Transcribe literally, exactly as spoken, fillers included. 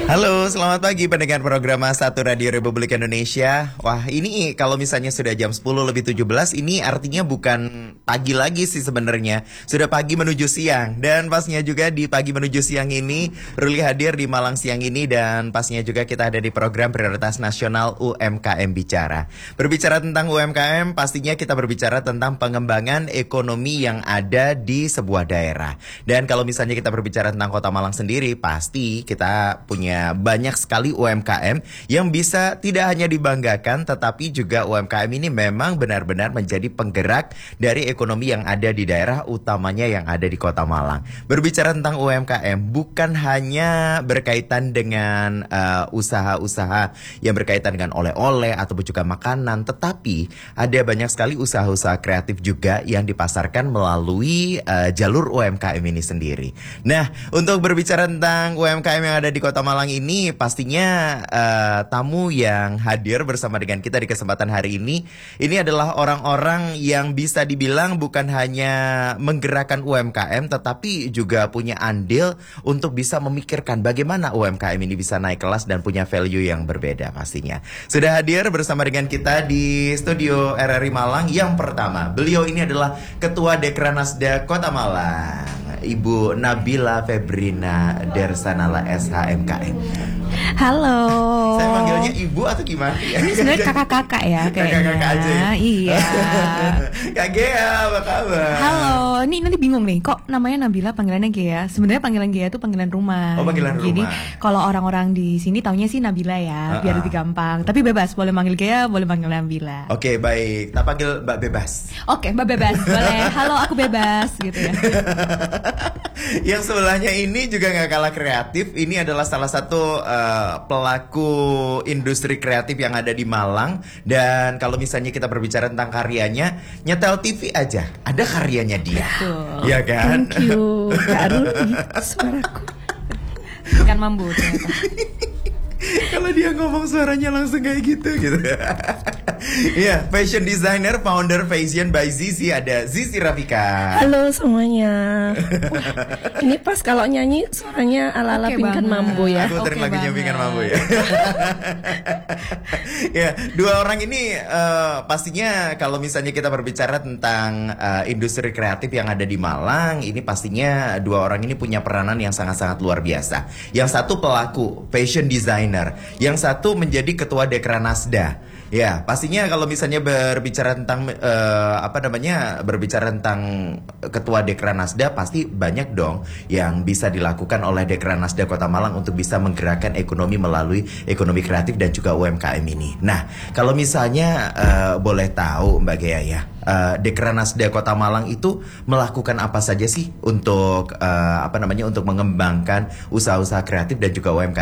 Halo, selamat pagi pendengar program satu Radio Republik Indonesia. Wah, ini kalau misalnya sudah jam sepuluh lebih tujuh belas, ini artinya bukan pagi lagi sih sebenarnya. Sudah pagi menuju siang. Dan pasnya juga di pagi menuju siang ini, Ruli hadir di Malang siang ini. Dan pasnya juga kita ada di program Prioritas Nasional U M K M Bicara. Berbicara tentang U M K M, pastinya kita berbicara tentang pengembangan ekonomi yang ada di sebuah daerah. Dan kalau misalnya kita berbicara tentang Kota Malang sendiri, pasti kita punya banyak sekali U M K M yang bisa tidak hanya dibanggakan, tetapi juga U M K M ini memang benar-benar menjadi penggerak dari ekonomi yang ada di daerah, utamanya yang ada di Kota Malang. Berbicara tentang U M K M bukan hanya berkaitan dengan uh, usaha-usaha yang berkaitan dengan oleh-oleh ataupun juga makanan, tetapi ada banyak sekali usaha-usaha kreatif juga yang dipasarkan melalui uh, jalur U M K M ini sendiri. Nah, untuk berbicara tentang U M K M yang ada di Kota Malang ini, pastinya uh, tamu yang hadir bersama dengan kita di kesempatan hari ini, ini adalah orang-orang yang bisa dibilang bukan hanya menggerakkan U M K M, tetapi juga punya andil untuk bisa memikirkan bagaimana U M K M ini bisa naik kelas dan punya value yang berbeda pastinya. Sudah hadir bersama dengan kita di studio R R I Malang yang pertama. Beliau ini adalah Ketua Dekranasda Kota Malang, Ibu Nabila Febrina Dersanala S H M K M. Halo. Saya manggilnya ibu atau gimana? Ini sebenarnya kakak-kakak ya kayaknya. Kakak-kakak aja ya? Iya. Kak Gea, apa kabar? Halo. Ini nanti bingung nih, kok namanya Nabila panggilannya Gea? Sebenarnya panggilan Gea itu panggilan rumah. Oh, panggilan rumah. Jadi kalau orang-orang di sini taunya sih Nabila ya, uh-uh. biar lebih gampang. Tapi bebas, boleh manggil Gea, boleh manggil Nabila. Oke, baik. Kita panggil Mbak Bebas. Oke, Mbak Bebas. Boleh. Halo, aku Bebas gitu ya. Yang sebelahnya ini juga gak kalah kreatif. Ini adalah salah satu uh, pelaku industri kreatif yang ada di Malang. Dan kalau misalnya kita berbicara tentang karyanya, nyetel T V aja ada karyanya dia. Betul. Ya kan? Thank you Kak Ruli, suaraku bukan mambu ternyata. Kalau dia ngomong suaranya langsung kayak gitu gitu. Iya, fashion designer, founder Fashion by Zizi, ada Zizi Rafika. Halo semuanya. Wah, ini pas kalau nyanyi suaranya ala-ala okay Pingkan Mambo ya. Aku okay lagunya banget. Pingkan Mambo ya. Ya, dua orang ini uh, pastinya kalau misalnya kita berbicara tentang uh, industri kreatif yang ada di Malang, ini pastinya dua orang ini punya peranan yang sangat-sangat luar biasa. Yang satu pelaku fashion designer, yang satu menjadi ketua Dekranasda. Ya, pastinya kalau misalnya berbicara tentang uh, apa namanya, berbicara tentang ketua Dekranasda, pasti banyak dong yang bisa dilakukan oleh Dekranasda Kota Malang untuk bisa menggerakkan ekonomi melalui ekonomi kreatif dan juga U M K M ini. Nah, kalau misalnya uh, boleh tahu Mbak Gea ya, uh, Dekranasda Kota Malang itu melakukan apa saja sih untuk uh, apa namanya, untuk mengembangkan usaha-usaha kreatif dan juga U M K